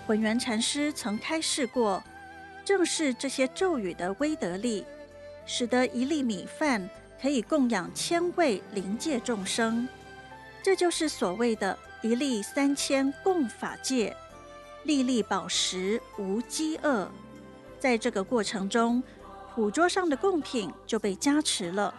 文渊禅师曾开示过，正是这些咒语的威德力，使得一粒米饭可以供养1000位灵界众生。这就是所谓的一粒3000供法界，粒粒宝石无饥饿。在这个过程中，谱桌上的贡品就被加持了。